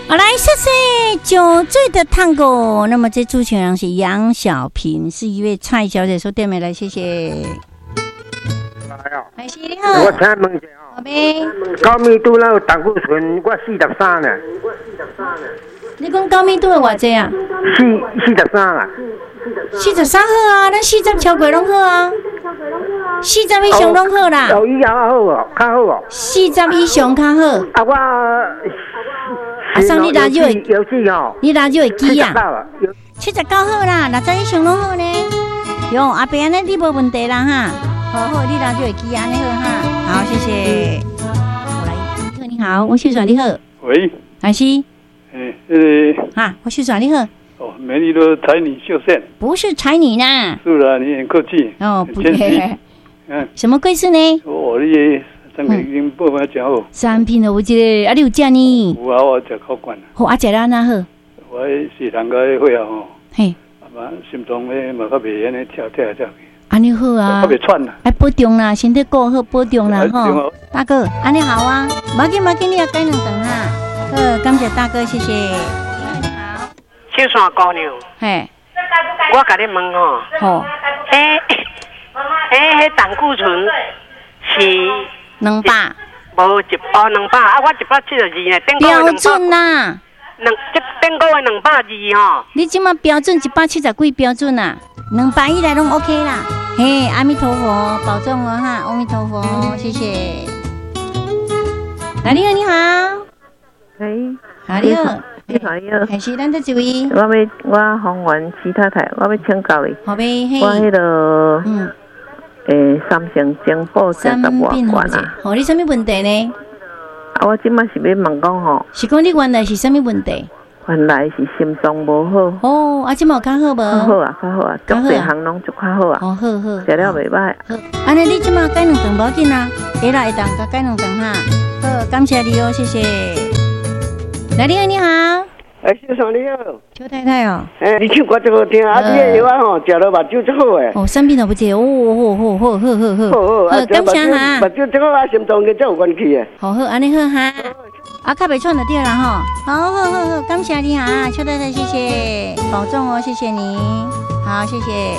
好，来谢谢酒醉的探戈。那么这主持人是杨小平，是一位蔡小姐所点名来，谢谢。还是你好， 我请问一下好呗。 高密度那胆固醇我43呢。 你讲高密度的偌济啊 43啦。 43好啊，咱40超过拢好啊。40以上拢好啦。 有以后好哦，较好哦。 40以上较好。 啊，我上你拿就会游戏哦， 你拿就会记啊。 79 好啦，60以上拢好呢。哟，阿伯安尼你无问题啦哈。好，你拿就会记安尼好哈。好，谢谢。我来，你好，我秀传你好。 喂， 还是？ 哈， 我秀传你好。 哦，美丽的才女秀线。 不是才女呢。 是啦，你很客气。 哦，不谦虚。 什么贵事呢？ 我你产品已经报完讲好。 产品都有一个，啊，你有食呢？ 有啊，我食口惯了。 好，啊，食啦那好。 我是人个会啊吼。 嘿。 嘛，心脏咧嘛较袂安尼跳跳跳。 安尼好啊。 较袂喘啦。 哎，保重啦，身体顾好，保重啦吼。大哥，安尼好啊，马紧，你也改两顿哈。感谢大哥，谢谢。你好。 秀山姑娘。嘿。我甲你问吼。 好。 迄胆固醇是 200， 无一包200啊！我172呢， 标准啦。 这顶个月220吼。 你即马标准170几标准啊？200以内拢 OK 啦。嘿，阿弥陀佛，保重哦哈！阿弥陀佛，谢谢。来，你好，你好。 嘿， 好，你好。 你好，你好。 还是咱这位？ 我洪源徐太太，我要请教你。 好呗，嘿。 我迄个三成精补40外罐啊。 哦，你什么问题呢？ 啊，我即马是要问讲吼。 是讲你原来是什么问题？ 原来是心脏无好。 哦，啊，即马有较好无？ 较好啊，较好啊，足侪项拢足较好啊。 哦，好。 食了袂歹。 好，安尼你即马改两顿无紧啊，会啦，会当甲改两顿哈。好，感谢你哦，谢谢。来，你好，你好。 秀山你好。 邱太太哦。 你唱歌真好听，啊，你的药啊吼，食了目睭真好诶。 哦，生病都不接哦，好，感谢哈。 目睭真好啊，心脏跟真有关系诶。 好，安尼好哈。啊，较袂喘就对啦吼。好，感谢你哈，邱太太，谢谢，保重哦，谢谢你。好，谢谢。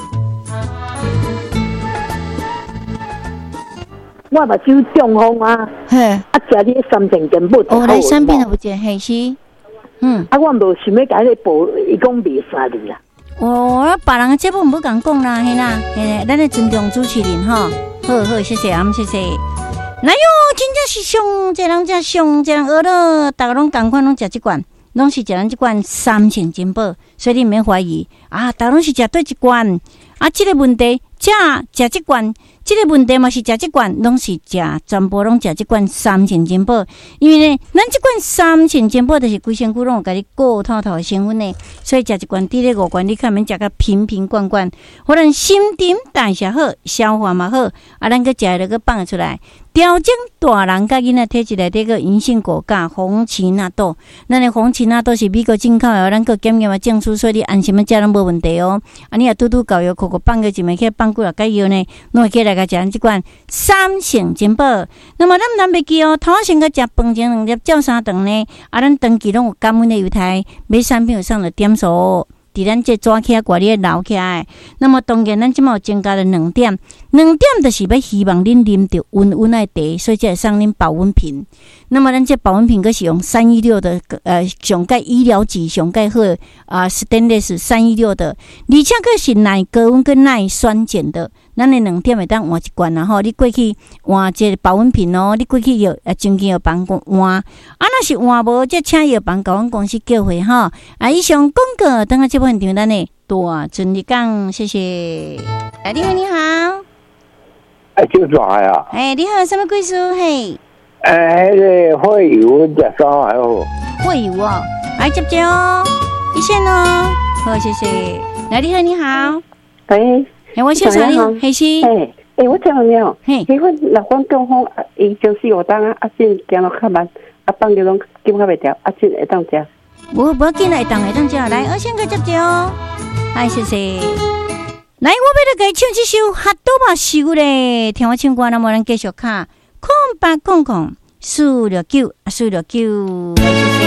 我目睭中风啊，啊，食你3成根不哦，来生病都不接，嘿是。 啊，我无想要甲你报，伊讲袂使你啦。 哦，别人的节目唔好咁讲啦，嘿啦，咱来尊重主持人哈。好，谢谢，谢谢。来哟，真正是上这人家上这人学了，大家拢同款，拢食这罐，拢是食咱这罐3成金宝，所以你免怀疑啊，大家拢是食对一罐啊，这个问题食这罐。这个问题嘛是食这罐，拢是食全部拢食这罐3成金宝，因为呢，咱这罐3成金宝就是规身躯拢有甲你顾透透的成分呢，所以食一罐滴咧5罐，你看免食甲瓶罐罐，互咱新陈代谢好，消化嘛好，啊，咱个食了个放出来，调整大人甲囡仔体质内底个银杏果苷、红荠纳豆，咱的红荠纳豆是美国进口的，咱个检验嘛证书，所以你安心食拢无问题哦。啊，你也拄教育口放个一枚去放几啊个药呢，拢会起来。食这罐3成金宝，那么咱袂记哦，头先个食饭前2粒照3顿呢，啊，咱长期拢有感恩的犹太买产品有上了点数，伫咱这抓起来挂咧留起来。那么当然，咱即马有增加了2点就是要希望恁啉着温温的茶，所以才会送恁保温瓶。那么咱这保温瓶佫是用316的上盖医疗级上盖好Stainless 316的，而且佫是耐高温跟耐酸碱的。咱的2点会当换一罐啦吼，你过去换这保温瓶哦，你过去药真经药房换，啊若是换无，则请药房甲阮公司叫回吼。啊，以上广告等下这部分场咱的大顺利讲，谢谢。你好，你好。 就啥呀？ 你好，什么贵叔？嘿。 那个会油食啥还好？ 会油哦，来接哦，一线哦，好，谢谢。来，你好，你好。我小查你好，黑西。 我听你哦，迄款若讲中风，伊就是有当真行路较慢，放着拢紧较袂掉，真会当食。 无紧来，会当食。来，我先个接哦，谢谢。来，我要来给唱这首《哈多把修》咧，听我唱歌，那么咱继续卡，08004949，谢谢。